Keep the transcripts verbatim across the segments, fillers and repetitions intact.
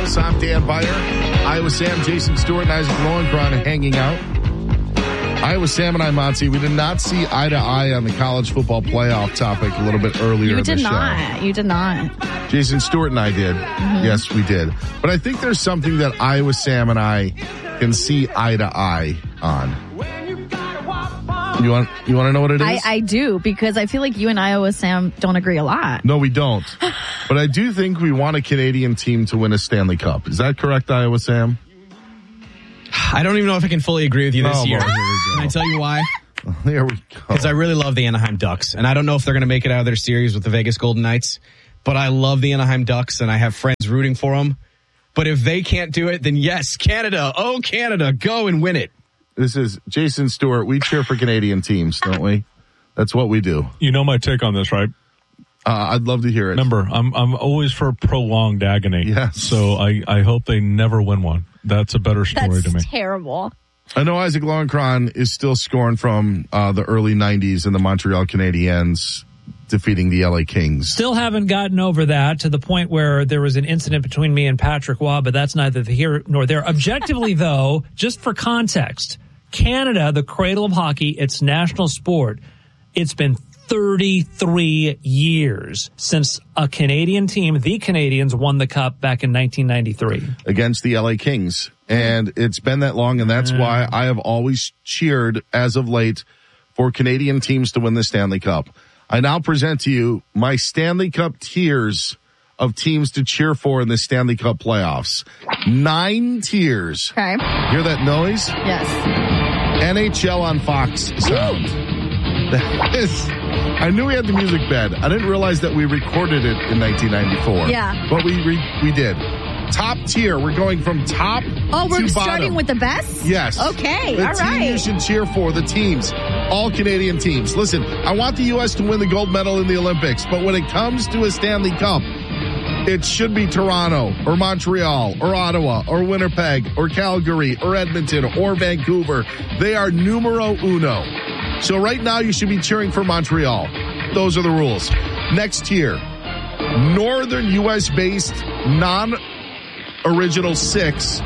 Sports. I'm Dan Byer. Iowa Sam, Jason Stewart, and Isaac Lowenkron hanging out. Iowa Sam and I, Monty, we did not see eye to eye on the college football playoff topic a little bit earlier You in did the not. show. You did not. Jason Stewart and I did. Mm-hmm. Yes, we did. But I think there's something that Iowa Sam and I can see eye to eye on. You want you want to know what it is? I, I do, because I feel like you and Iowa Sam don't agree a lot. No, we don't. But I do think we want a Canadian team to win a Stanley Cup. Is that correct, Iowa Sam? I don't even know if I can fully agree with you this Oh, year. boy, here we go. Can I tell you why? There we go. Because I really love the Anaheim Ducks, and I don't know if they're going to make it out of their series with the Vegas Golden Knights, but I love the Anaheim Ducks, and I have friends rooting for them. But if they can't do it, then yes, Canada, oh Canada, go and win it. This is Jason Stewart. We cheer for Canadian teams, don't we? That's what we do. You know my take on this, right? Uh, I'd love to hear it. Remember, I'm I'm always for prolonged agony. Yes. So I, I hope they never win one. That's a better story That's to me. terrible. I know Isaac Lowenkron is still scoring from uh, the early nineties and the Montreal Canadiens defeating the L A Kings. Still haven't gotten over that, to the point where there was an incident between me and Patrick Waugh, but that's neither here nor there. Objectively, though, just for context, Canada, the cradle of hockey, its national sport, it's been thirty-three years since a Canadian team, the Canadians, won the Cup back in nineteen ninety-three. Against the L A Kings. And it's been that long, and that's why I have always cheered, as of late, for Canadian teams to win the Stanley Cup. I now present to you my Stanley Cup tiers of teams to cheer for in the Stanley Cup playoffs. Nine tiers. Okay. Hear that noise? Yes. N H L on Fox sound. That is, I knew we had the music bed. I didn't realize that we recorded it in nineteen ninety-four. Yeah. But we we, we did. Top tier. We're going from top Oh, we're to starting bottom. with the best? Yes. Okay, the all team right. you should cheer for, the teams, all Canadian teams. Listen, I want the U S to win the gold medal in the Olympics, but when it comes to a Stanley Cup, it should be Toronto or Montreal or Ottawa or Winnipeg or Calgary or Edmonton or Vancouver. They are numero uno. So right now you should be cheering for Montreal. Those are the rules. Next tier, northern U S based non-original six.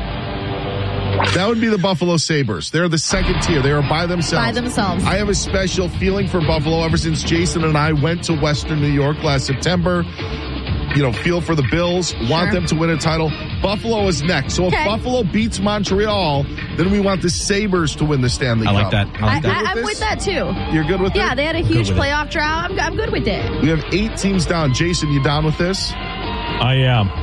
That would be the Buffalo Sabres. They're the second tier. They are by themselves. By themselves. I have a special feeling for Buffalo ever since Jason and I went to Western New York last September. You know, feel for the Bills, want Sure. them to win a title. Buffalo is next. So if Okay. Buffalo beats Montreal, then we want the Sabres to win the Stanley I Cup. like that. I like I, that. I, I'm this? with that, too. You're good with Yeah, it? they had a huge with it. playoff drought. I'm, I'm good with it. We have eight teams down. Jason, you down with this? I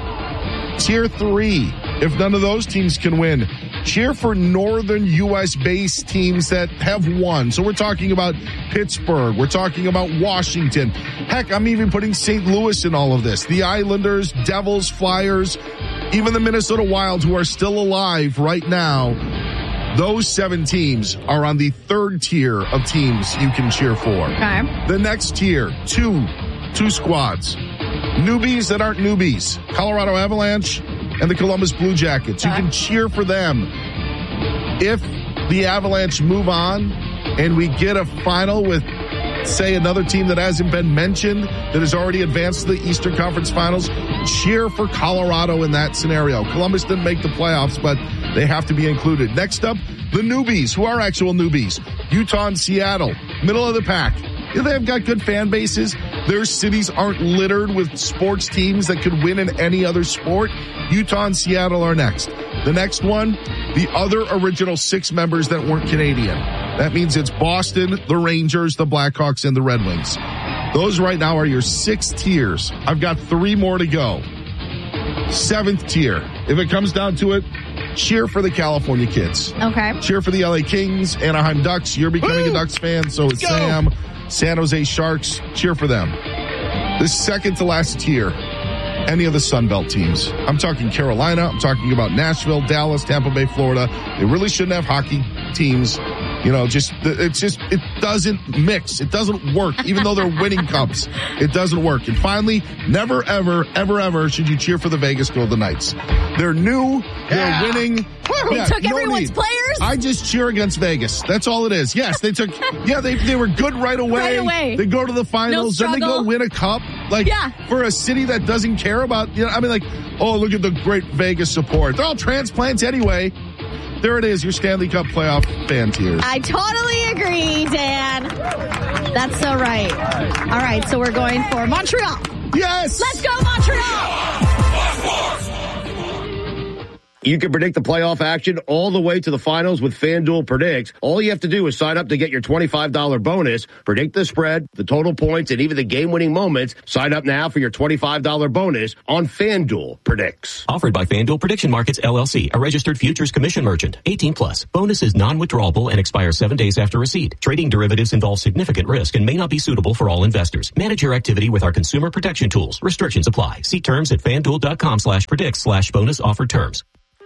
am. Tier three. If none of those teams can win, cheer for northern U S based teams that have won. So we're talking about Pittsburgh. We're talking about Washington. Heck, I'm even putting Saint Louis in all of this. The Islanders, Devils, Flyers, even the Minnesota Wild, who are still alive right now. Those seven teams are on the third tier of teams you can cheer for. Okay. The next tier, two, two squads. Newbies that aren't newbies. Colorado Avalanche and the Columbus Blue Jackets. You can cheer for them. If the Avalanche move on and we get a final with, say, another team that hasn't been mentioned that has already advanced to the Eastern Conference Finals, cheer for Colorado in that scenario. Columbus didn't make the playoffs, but they have to be included. Next up, the newbies, who are actual newbies. Utah and Seattle, middle of the pack. Yeah, they've got good fan bases. Their cities aren't littered with sports teams that could win in any other sport. Utah and Seattle are next. The next one, the other original six members that weren't Canadian. That means it's Boston, the Rangers, the Blackhawks, and the Red Wings. Those right now are your six tiers. I've got three more to go. Seventh tier. If it comes down to it, cheer for the California kids. Okay. Cheer for the L A Kings, Anaheim Ducks. You're becoming Woo! a Ducks fan, so is Go! Sam. San Jose Sharks. Cheer for them. The second to last tier, any of the Sun Belt teams. I'm talking Carolina. I'm talking about Nashville, Dallas, Tampa Bay, Florida. They really shouldn't have hockey teams. You know, just, it's just, it doesn't mix. It doesn't work. Even though they're winning cups, it doesn't work. And finally, never, ever, ever, ever should you cheer for the Vegas Golden Knights. They're new. They're Yeah. winning. They Yeah, took no everyone's need. players? I just cheer against Vegas. That's all it is. Yes, they took, yeah, they, they were good right away. Right away. They go to the finals, No then they go struggle. win a cup. Like, Yeah. for a city that doesn't care about, you know, I mean, like, oh, look at the great Vegas support. They're all transplants anyway. There it is, your Stanley Cup playoff fan tears. I totally agree, Dan. That's so right. All right, so we're going for Montreal. Yes! Let's go, Montreal! You can predict the playoff action all the way to the finals with FanDuel Predicts. All you have to do is sign up to get your twenty-five dollars bonus, predict the spread, the total points, and even the game-winning moments. Sign up now for your twenty-five dollars bonus on FanDuel Predicts. Offered by FanDuel Prediction Markets, L L C, a registered futures commission merchant. eighteen plus. Bonus is non-withdrawable and expires seven days after receipt. Trading derivatives involves significant risk and may not be suitable for all investors. Manage your activity with our consumer protection tools. Restrictions apply. See terms at FanDuel.com slash predicts slash bonus offer terms.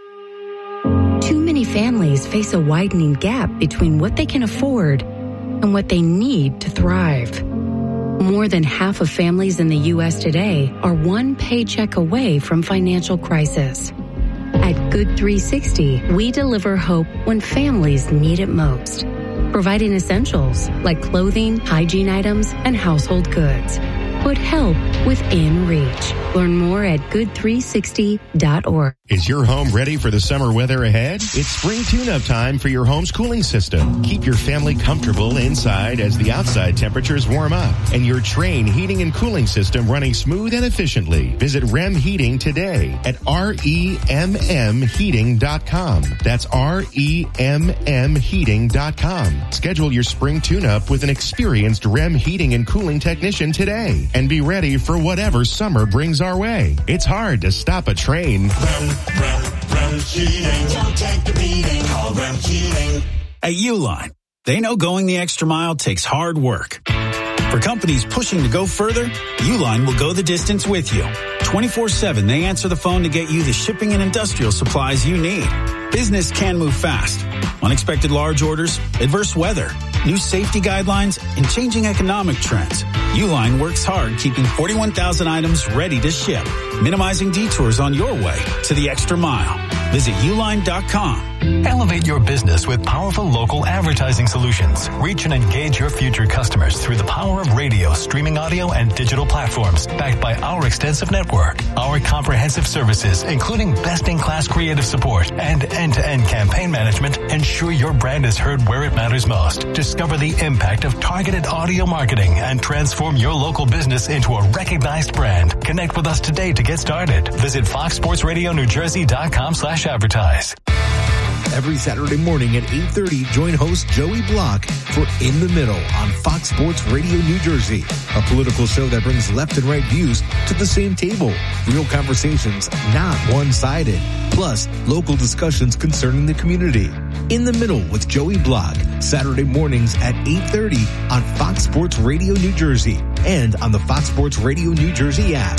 Too many families face a widening gap between what they can afford and what they need to thrive. More than half of families in the U S today are one paycheck away from financial crisis. At Good three sixty, we deliver hope when families need it most, providing essentials like clothing, hygiene items, and household goods. Put help within reach. Learn more at good three sixty dot org. Is your home ready for the summer weather ahead? It's spring tune-up time for your home's cooling system. Keep your family comfortable inside as the outside temperatures warm up and your Trane heating and cooling system running smooth and efficiently. Visit R E M Heating today at R E M M heating dot com. That's R E M M heating dot com. Schedule your spring tune-up with an experienced R E M heating and cooling technician today and be ready for whatever summer brings our way. It's hard to stop a train. Rem, Rem, Rem Heating. Don't take the beating. Call Rem Heating. At Uline, they know going the extra mile takes hard work. For companies pushing to go further, Uline will go the distance with you. twenty-four seven, they answer the phone to get you the shipping and industrial supplies you need. Business can move fast. Unexpected large orders, adverse weather, new safety guidelines, and changing economic trends. Uline works hard keeping forty-one thousand items ready to ship, minimizing detours on your way to the extra mile. Visit uline dot com. Elevate your business with powerful local advertising solutions. Reach and engage your future customers through the power of radio, streaming audio, and digital platforms, backed by our extensive network. Our comprehensive services, including best-in-class creative support and end-to-end campaign management, ensure your brand is heard where it matters most. Discover the impact of targeted audio marketing and transform your local business into a recognized brand. Connect with us today to get started. Visit fox sports radio new jersey dot com slash advertise. Every Saturday morning at eight thirty, join host Joey Block for In the Middle on Fox Sports Radio New Jersey, a political show that brings left and right views to the same table. Real conversations, not one-sided. Plus, local discussions concerning the community. In the Middle with Joey Block, Saturday mornings at eight thirty on Fox Sports Radio New Jersey and on the Fox Sports Radio New Jersey app.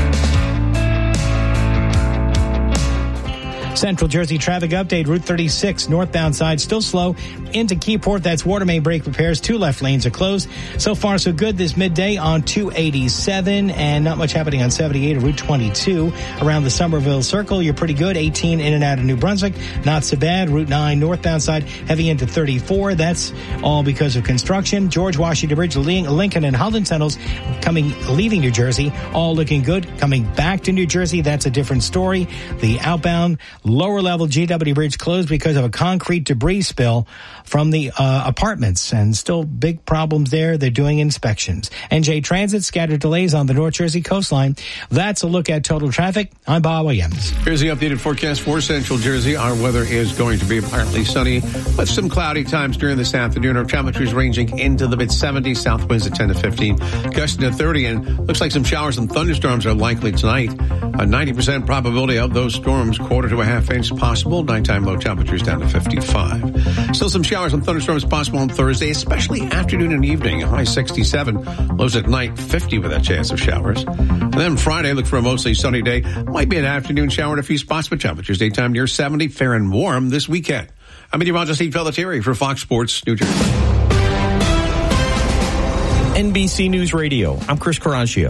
Central Jersey traffic update. Route thirty-six northbound side still slow into Keyport. That's water main break repairs. Two left lanes are closed. So far so good this midday on two eighty-seven, and not much happening on seventy-eight or Route twenty-two. Around the Somerville Circle, you're pretty good. eighteen in and out of New Brunswick, not so bad. Route nine northbound side heavy into thirty-four. That's all because of construction. George Washington Bridge, Lincoln and Holden tunnels coming, leaving New Jersey, all looking good. Coming back to New Jersey, that's a different story. The outbound lower level G W Bridge closed because of a concrete debris spill from the uh, apartments, and still big problems there. They're doing inspections. N J Transit, scattered delays on the North Jersey coastline. That's a look at total traffic. I'm Bob Williams. Here's the updated forecast for Central Jersey. Our weather is going to be partly sunny, but some cloudy times during this afternoon. Our temperatures ranging into the mid seventies, south winds at ten to fifteen, gusting to thirty, and looks like some showers and thunderstorms are likely tonight. A ninety percent probability of those storms, quarter to a half inch possible. Nighttime low temperatures down to fifty-five. Still some showers and thunderstorms possible on Thursday, especially afternoon and evening. High sixty-seven, lows at night fifty with a chance of showers. And then Friday, look for a mostly sunny day. Might be an afternoon shower in a few spots, but temperatures daytime near seventy, fair and warm this weekend. I'm meteorologist Steve Pelletieri for Fox Sports New Jersey. N B C News Radio, I'm Chris Caraccio.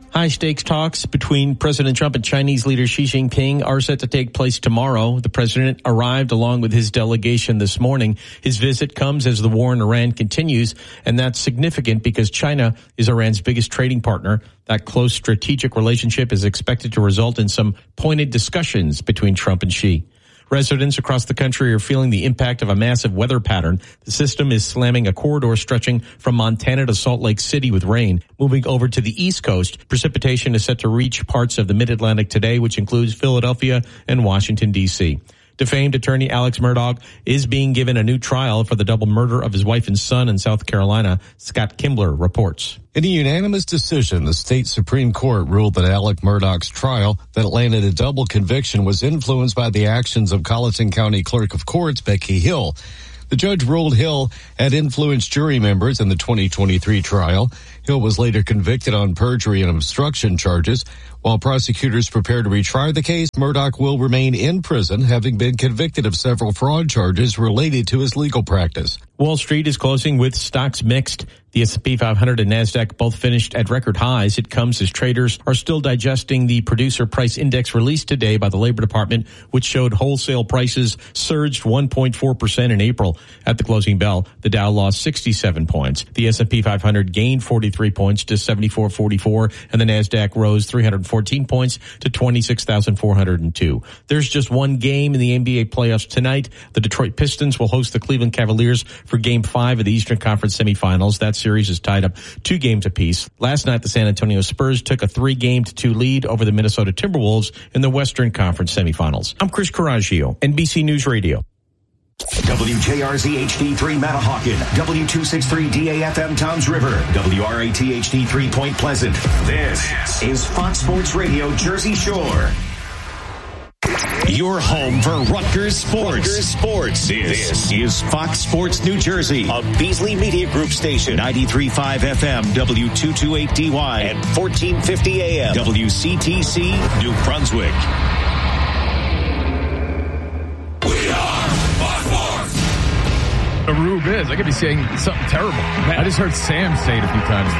High-stakes talks between President Trump and Chinese leader Xi Jinping are set to take place tomorrow. The president arrived along with his delegation this morning. His visit comes as the war in Iran continues, and that's significant because China is Iran's biggest trading partner. That close strategic relationship is expected to result in some pointed discussions between Trump and Xi. Residents across the country are feeling the impact of a massive weather pattern. The system is slamming a corridor stretching from Montana to Salt Lake City with rain. Moving over to the East Coast, precipitation is set to reach parts of the Mid-Atlantic today, which includes Philadelphia and Washington, D C Defamed attorney Alex Murdaugh is being given a new trial for the double murder of his wife and son in South Carolina. Scott Kimbler reports. In a unanimous decision, the state Supreme Court ruled that Alec Murdaugh's trial that landed a double conviction was influenced by the actions of Colleton County Clerk of Courts Becky Hill. The judge ruled Hill had influenced jury members in the twenty twenty-three trial. Hill was later convicted on perjury and obstruction charges. While prosecutors prepare to retry the case, Murdaugh will remain in prison, having been convicted of several fraud charges related to his legal practice. Wall Street is closing with stocks mixed. The S and P five hundred and NASDAQ both finished at record highs. It comes as traders are still digesting the producer price index released today by the Labor Department, which showed wholesale prices surged one point four percent in April. At the closing bell, the Dow lost sixty-seven points. The S and P five hundred gained forty-three points to seventy-four forty-four, and the NASDAQ rose three hundred fourteen points to twenty-six thousand four hundred two. There's just one game in the N B A playoffs tonight. The Detroit Pistons will host the Cleveland Cavaliers for Game five of the Eastern Conference semifinals. That series is tied up two games apiece. Last night, the San Antonio Spurs took a three-game to two lead over the Minnesota Timberwolves in the Western Conference semifinals. I'm Chris Coraggio, N B C News Radio. W J R Z H D three Matahawkin, W two sixty-three D A F M Toms River, W R A T H D three Point Pleasant. This is Fox Sports Radio Jersey Shore. Your home for Rutgers Sports. Rutgers Sports. This, this is Fox Sports New Jersey, a Beasley Media Group station, ninety-three point five F M, W two twenty-eight D Y, and fourteen fifty A M, W C T C, New Brunswick. A Rube is. I could be saying something terrible. I just heard Sam say it a few times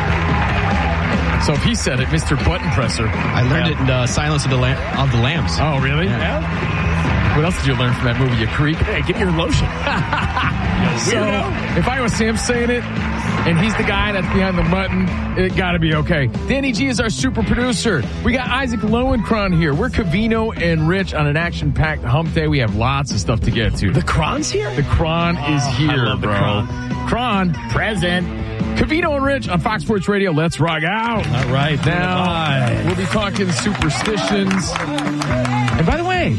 today. So if he said it, Mister Button Presser. I learned yeah. it in uh, Silence of the, Lam- of the Lambs. Oh, really? Yeah. yeah. What else did you learn from that movie, you creep? Hey, give me your lotion. So if I was Sam saying it, and he's the guy that's behind the button, it got to be okay. Danny G is our super producer. We got Isaac Lowenkron here. We're Covino and Rich on an action-packed hump day. We have lots of stuff to get to. The Cron's here? The Cron oh, is here, I love bro. The Cron. Cron, present. Covino and Rich on Fox Sports Radio. Let's rock out. All right. Now, we'll be talking superstitions. And by the way,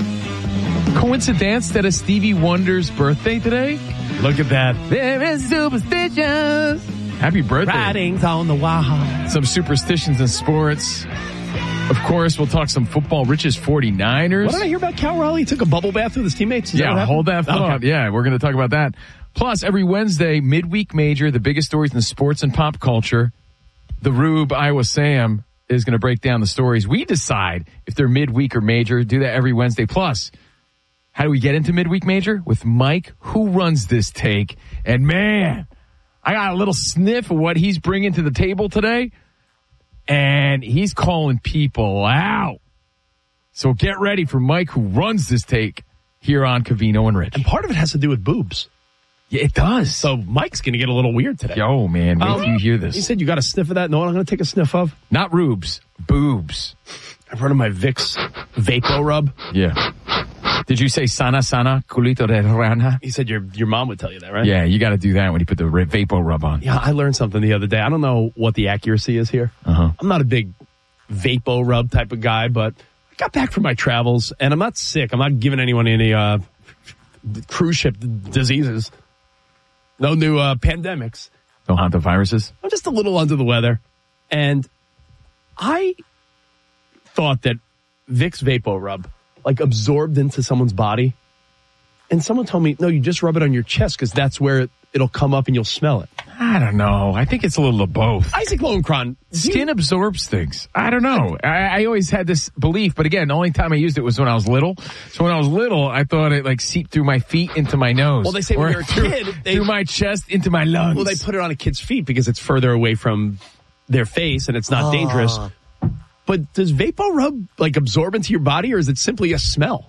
coincidence that it's Stevie Wonder's birthday today? Look at that. There is superstitions. Happy birthday. Writings on the wall. Some superstitions in sports. Of course, we'll talk some football. Rich's forty-niners. What did I hear about Cal Raleigh? He took a bubble bath with his teammates? Is yeah, that hold that thought. Okay. Yeah, we're going to talk about that. Plus, every Wednesday, midweek major, the biggest stories in sports and pop culture. The Rube, Iowa Sam, is going to break down the stories. We decide if they're midweek or major. Do that every Wednesday. Plus, how do we get into midweek major? With Mike, who runs this take. And man, I got a little sniff of what he's bringing to the table today. And he's calling people out. So get ready for Mike, who runs this take here on Covino and Rich. And part of it has to do with boobs. Yeah, it does. So Mike's going to get a little weird today. Yo, man, wait till um, you hear this. He said you got a sniff of that. Know what I'm going to take a sniff of? Not rubes, boobs. I've heard of my Vicks Vapo Rub. Yeah. Did you say sana sana culito de rana? He said your your mom would tell you that, right? Yeah, you got to do that when you put the Vapo Rub on. Yeah, I learned something the other day. I don't know what the accuracy is here. Uh-huh. I'm not a big Vapo Rub type of guy, but I got back from my travels, and I'm not sick. I'm not giving anyone any uh, cruise ship diseases. No new uh, pandemics. No hantaviruses? I'm just a little under the weather. And I thought that Vicks Vapo Rub, like, absorbed into someone's body. And someone told me, no, you just rub it on your chest because that's where it, it'll come up and you'll smell it. I don't know. I think it's a little of both. Isaac Lowenkron. Skin you- absorbs things. I don't know. I, I always had this belief, but again, the only time I used it was when I was little. So when I was little, I thought it like seeped through my feet into my nose. Well, they say when or you're a through, kid, they, through my chest into my lungs. Well, they put it on a kid's feet because it's further away from their face and it's not Oh. dangerous. But does VapoRub like absorb into your body, or is it simply a smell?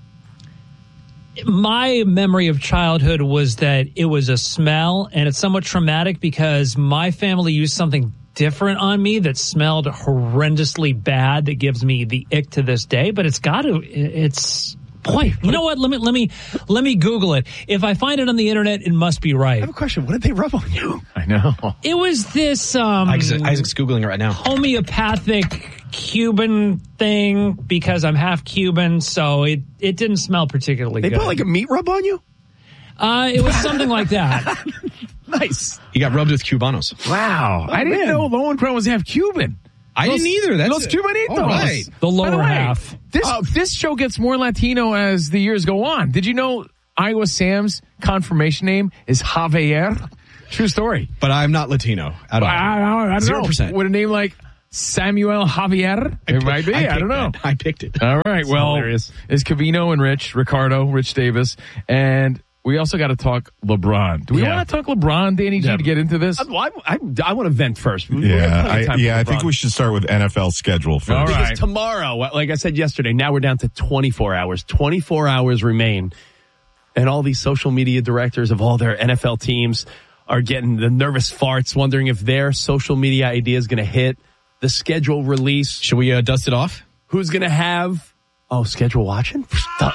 My memory of childhood was that it was a smell, and it's somewhat traumatic because my family used something different on me that smelled horrendously bad that gives me the ick to this day. But it's got to, it's, boy, you know what? Let me, let me, let me Google it. If I find it on the internet, it must be right. I have a question. What did they rub on you? I know. It was this, um, Isaac's, Isaac's Googling it right now. homeopathic Cuban thing because I'm half Cuban, so it, it didn't smell particularly They good. put like a meat rub on you? Uh, it was something like that. Nice. He got rubbed with Cubanos. Wow. I didn't man. know Lowenkron was half Cuban. I Los- didn't either. That's Los Cubanitos. All right. The By lower way, half. This, this show gets more Latino as the years go on. Did you know Iowa Sam's confirmation name is Javier? True story. But I'm not Latino at all. I, I, I don't Zero know. percent. Would a name like Samuel Javier? It might be. I, I don't know. That. I picked it. All right. It's well, hilarious. it's Cavino and Rich, Ricardo, Rich Davis, and we also got to talk LeBron. Do we Yeah. want to talk LeBron, Danny G, Yeah. to get into this? I, I, I, I want to vent first. We- we have Yeah, plenty of I, time yeah, for I think LeBron. we should start with N F L schedule first. All Because right. tomorrow, like I said yesterday, now we're down to twenty-four hours. twenty-four hours remain. And all these social media directors of all their N F L teams are getting the nervous farts, wondering if their social media idea is going to hit. The schedule release. Should we uh, dust it off? Who's going to have, oh, schedule watching?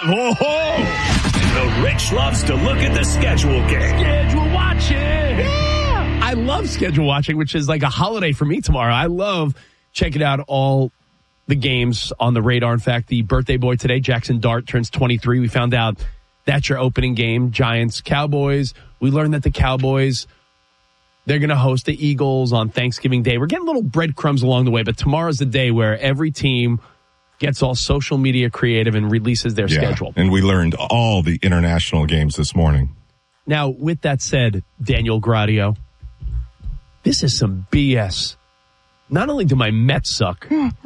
Oh, The Rich loves to look at the schedule game. schedule watching. Yeah. I love schedule watching, which is like a holiday for me tomorrow. I love checking out all the games on the radar. In fact, the birthday boy today, Jackson Dart, turns twenty-three. We found out that's your opening game, Giants, Cowboys. We learned that the Cowboys, they're going to host the Eagles on Thanksgiving Day. We're getting little breadcrumbs along the way, but tomorrow's the day where every team gets all social media creative and releases their Yeah, schedule. and we learned all the international games this morning. Now, with that said, Daniel Gradio, this is some B S. Not only do my Mets suck,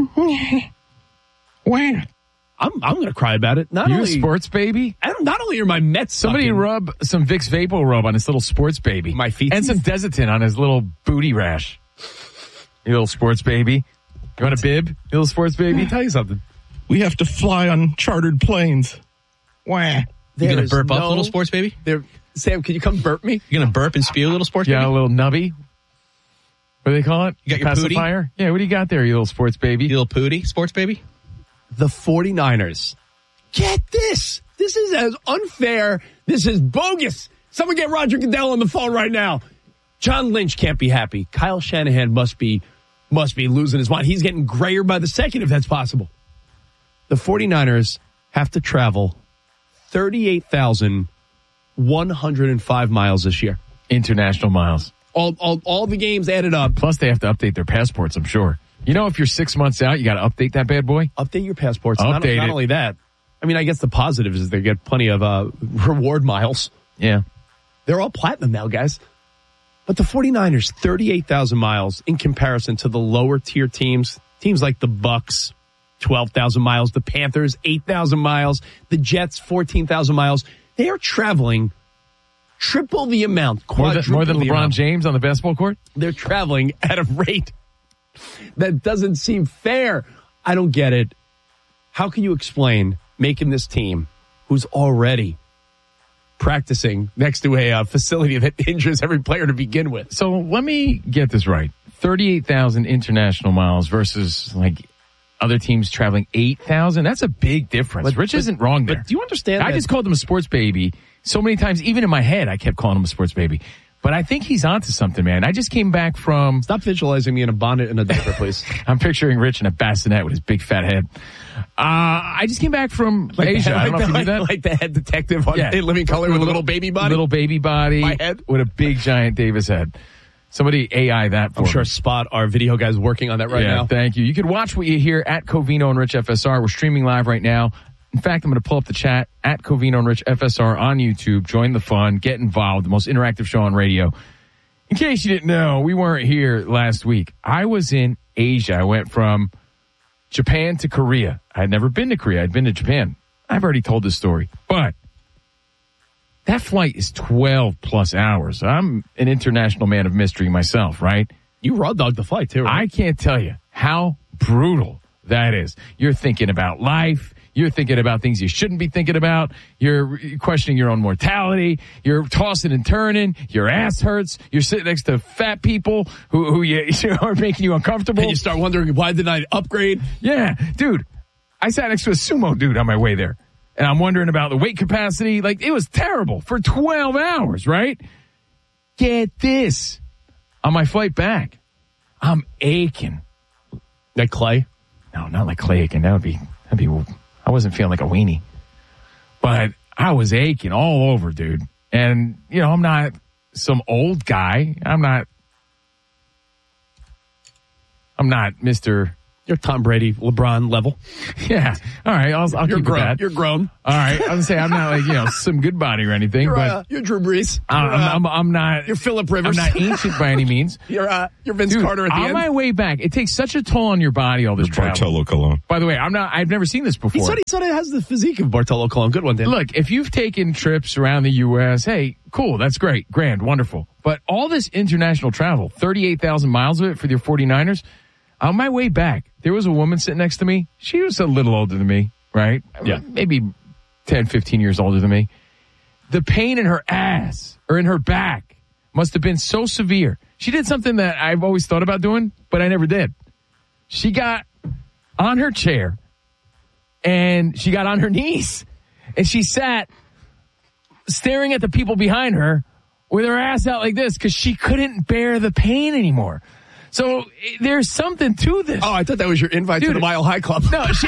Where? I'm I'm going to cry about it. Not You a only sports baby? I don't, not only are my Mets Somebody sucking, rub some Vicks Vapor Rub on his little sports baby. My feet. And some Desitin on his little booty rash. You little sports baby. You want a bib? You little sports baby? Let me tell you something. We have to fly on chartered planes. Wah. You There gonna is burp up, no- little sports baby? There, Sam, can you come burp me? You gonna burp and spew, little sports Yeah, baby? a little nubby. What do they call it? You got your pootie? pacifier? Yeah, what do you got there, you little sports baby? You little pooty, sports baby? The 49ers. Get this. This is as unfair. This is bogus. Someone get Roger Goodell on the phone right now. John Lynch can't be happy. Kyle Shanahan must be must be losing his mind. He's getting grayer by the second if that's possible. The 49ers have to travel thirty-eight thousand one hundred five miles this year. International miles. All, all all the games added up. Plus, they have to update their passports, I'm sure. You know, if you're six months out, you got to update that bad boy. Update your passports. Not, Update not it. only that, I mean, I guess the positives is they get plenty of uh, reward miles. Yeah. They're all platinum now, guys. But the 49ers, thirty-eight thousand miles in comparison to the lower tier teams. Teams like the Bucks, twelve thousand miles. The Panthers, eight thousand miles. The Jets, fourteen thousand miles. They are traveling triple the amount, More than, more than quadruple the LeBron amount. James on the basketball court? They're traveling at a rate that doesn't seem fair. I don't get it. How can you explain making this team, who's already practicing next to a uh, facility that injures every player to begin with? So let me get this right. thirty-eight thousand international miles versus like other teams traveling eight thousand. That's a big difference. But- Rich but- isn't wrong there. but do you understand I that- just called him a sports baby so many times. Even in my head, I kept calling him a sports baby. But I think he's onto something, man. I just came back from... Stop visualizing me in a bonnet and a diaper, please. I'm picturing Rich in a bassinet with his big fat head. Uh, I just came back from Like Asia. the, I don't know like if you the- knew that. Like the head detective on Yeah. In Living Color with a little baby body. Little baby body. My head? With a big giant Davis head. Somebody A I that for I'm me. sure Spot, our video guy's working on that right yeah, now. Thank you. You can watch what you hear at Covino and Rich F S R. We're streaming live right now. In fact, I'm going to pull up the chat at Covino and Rich F S R on YouTube. Join the fun. Get involved. The most interactive show on radio. In case you didn't know, we weren't here last week. I was in Asia. I went from Japan to Korea. I had never been to Korea. I'd been to Japan. I've already told this story. But that flight is twelve plus hours. I'm an international man of mystery myself, right? You raw dog the flight, too, right? I can't tell you how brutal that is. You're thinking about life. You're thinking about things you shouldn't be thinking about. You're questioning your own mortality. You're tossing and turning. Your ass hurts. You're sitting next to fat people who, who you, you know, are making you uncomfortable. And you start wondering, why did I upgrade? Yeah, dude. I sat next to a sumo dude on my way there. And I'm wondering about the weight capacity. Like, it was terrible for twelve hours, right? Get this. On my flight back, I'm aching. Like Clay? No, not like Clay aching. That would be, that'd be, I wasn't feeling like a weenie. But I was aching all over, dude. And, you know, I'm not some old guy. I'm not, I'm not Mister You're Tom Brady, LeBron level. Yeah. All right. I'll, I'll You're keep grown. it that. You're grown. All right. I was gonna say I'm not like, you know, some good body or anything, You're, but uh, you're Drew Brees. I'm, You're, uh, I'm, I'm not. You're Phillip Rivers. I'm not ancient by any means. You're uh, you're Vince Dude, Carter at the on end. my way back, it takes such a toll on your body. All this travel. Bartolo Colon. By the way, I'm not. I've never seen this before. He sort of, sort of has the physique of Bartolo Colon. Good one, Dan. Look, if you've taken trips around the U S, hey, cool, that's great, grand, wonderful. But all this international travel, thirty-eight thousand miles of it for your 49ers. On my way back, there was a woman sitting next to me. She was a little older than me, right? Yeah. Maybe ten, fifteen years older than me. The pain in her ass or in her back must have been so severe. She did something that I've always thought about doing, but I never did. She got on her chair and she got on her knees and she sat staring at the people behind her with her ass out like this because she couldn't bear the pain anymore. So there's something to this. Oh, I thought that was your invite Dude, to the Mile High Club. No, she,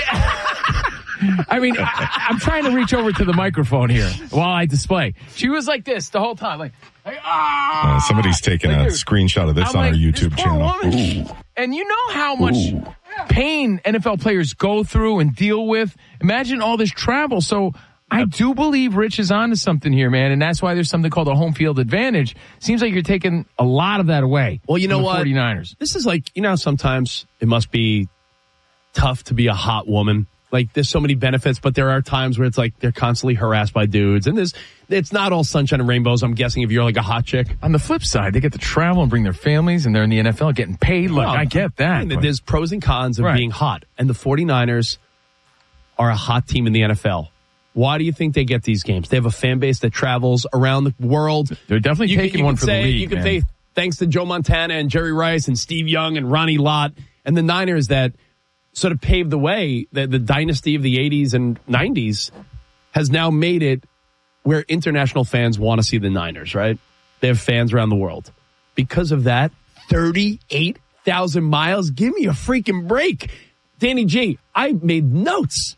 I mean, I, I'm trying to reach over to the microphone here while I display. She was like this the whole time, like, like ah. Uh, somebody's taking Like, a dude, screenshot of this I'm on like, our YouTube this poor channel. woman. And you know how much pain N F L players go through and deal with. Imagine all this travel. So I do believe Rich is onto something here, man, and that's why there's something called a home field advantage. Seems like you're taking a lot of that away. Well, you know from the what? 49ers. This is like, you know, sometimes it must be tough to be a hot woman. Like, there's so many benefits, but there are times where it's like they're constantly harassed by dudes, and there's it's not all sunshine and rainbows. I'm guessing if you're like a hot chick. On the flip side, they get to travel and bring their families, and they're in the N F L getting paid. Look, Well, I get that. I mean, but- there's pros and cons of Right. being hot, and the 49ers are a hot team in the N F L. Why do you think they get these games? They have a fan base that travels around the world. They're definitely You could- taking you one could for the say- league, You could man. say thanks to Joe Montana and Jerry Rice and Steve Young and Ronnie Lott and the Niners that sort of paved the way. The, the dynasty of the eighties and nineties has now made it where international fans want to see the Niners, right? They have fans around the world. Because of that, thirty-eight thousand miles. Give me a freaking break. Danny G, I made notes.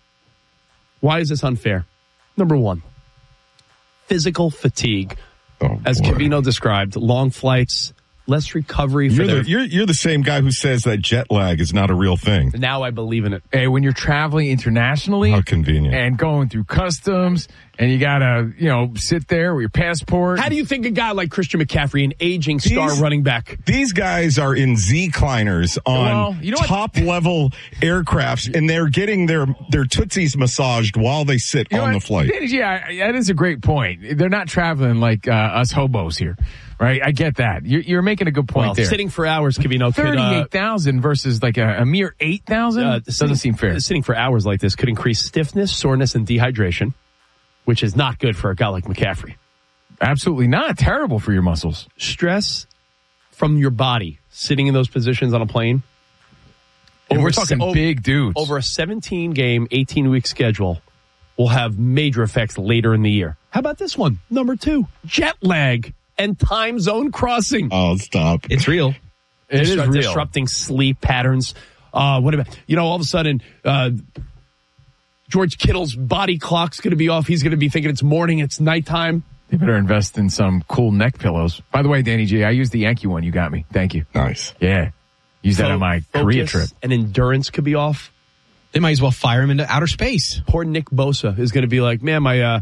Why is this unfair? Number one, physical fatigue. Oh, As boy. Cavino described, long flights, less recovery for You're their... the, you're, you're the same guy who says that jet lag is not a real thing. Now I believe in it. Hey, when you're traveling internationally How convenient. and going through customs and you gotta, you know, sit there with your passport. How do you think a guy like Christian McCaffrey, an aging star These- running back... These guys are in Z-cliners on Well, you know what? top-level aircrafts, and they're getting their, their tootsies massaged while they sit You know on what? the flight. Yeah, that is a great point. They're not traveling like uh, us hobos here, right? I get that. You're, you're making a good point Well, there. sitting for hours, Cavino, could... Uh, thirty-eight thousand versus like a, a mere eight thousand uh, doesn't seem fair. Sitting for hours like this could increase stiffness, soreness, and dehydration, which is not good for a guy like McCaffrey. Absolutely not. Terrible for your muscles. Stress from your body sitting in those positions on a plane. And we're Over talking se- big dudes. Over a seventeen-game, eighteen-week schedule will have major effects later in the year. How about this one? Number two, jet lag and time zone crossing. Oh, stop. It's real. It is Disrupt- real. Disrupting sleep patterns. Uh, what about, you know, all of a sudden, uh, George Kittle's body clock's going to be off. He's going to be thinking it's morning, it's nighttime. They better invest in some cool neck pillows. By the way, Danny G, I used the Yankee one you got me. Thank you. Nice. Yeah. Use that Fo- on my focus Korea trip. And endurance could be off. They might as well fire him into outer space. Poor Nick Bosa is going to be like, man, my uh,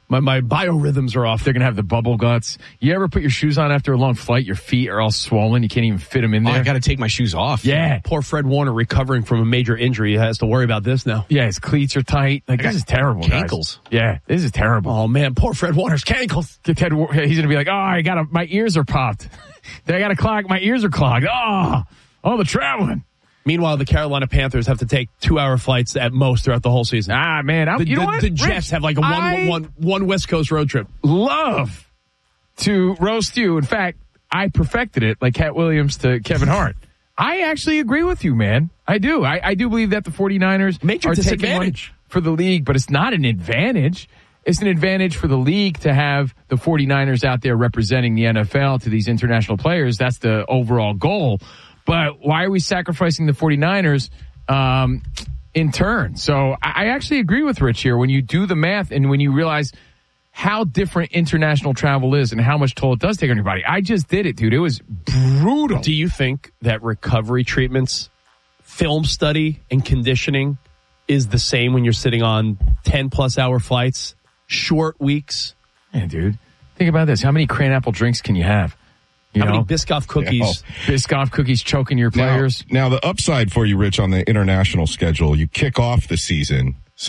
My my biorhythms are off. They're going to have the bubble guts. You ever put your shoes on after a long flight? Your feet are all swollen. You can't even fit them in Oh, there. I got to take my shoes off. Yeah. Poor Fred Warner recovering from a major injury has to worry about this now. Yeah, his cleats are tight. Like, this is terrible, guys. Cankles. Yeah, this is terrible. Oh, man, poor Fred Warner's cankles. Ted, he's going to be like, oh, I got to, my ears are popped. I got to clog, my ears are clogged. Oh, all the traveling. Meanwhile, the Carolina Panthers have to take two-hour flights at most throughout the whole season. Ah, man. I'm, The, you know the, what? the Jets Rich, have like a one, I one, one West Coast road trip. love to roast you. In fact, I perfected it like Cat Williams to Kevin Hart. I actually agree with you, man. I do. I, I do believe that the 49ers Major are taking disadvantage. one for the league, but it's not an advantage. It's an advantage for the league to have the 49ers out there representing the N F L to these international players. That's the overall goal. But why are we sacrificing the 49ers um, in turn? So I, I actually agree with Rich here. When you do the math and when you realize how different international travel is and how much toll it does take on your body. I just did it, dude. It was brutal. Do you think that recovery treatments, film study, and conditioning is the same when you're sitting on ten-plus hour flights, short weeks? Yeah, dude. Think about this. How many crane-apple drinks can you have? You How know? many Biscoff cookies? Yeah. Biscoff cookies choking your Now, players. now, the upside for you, Rich, on the international schedule, you kick off the season